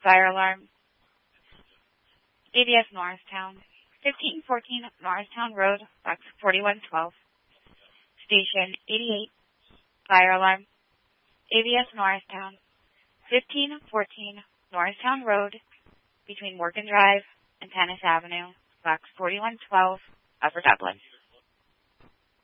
Fire alarm. ABS Norristown. 1514 Norristown Road, box 4112. Station 88. Fire alarm. ABS Norristown. 1514 Norristown Road, between Morgan Drive and Tennis Avenue, box 4112, Upper Dublin.